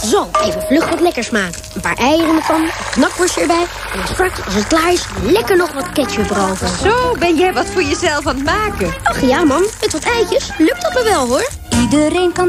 Zo, even vlug wat lekkers maken. Een paar eieren in de pan, een knakworstje erbij. En dan straks, als het klaar is, lekker nog wat ketchup erover. Zo, ben jij wat voor jezelf aan het maken? Ach ja, man, met wat eitjes lukt dat me wel, hoor. Iedereen kan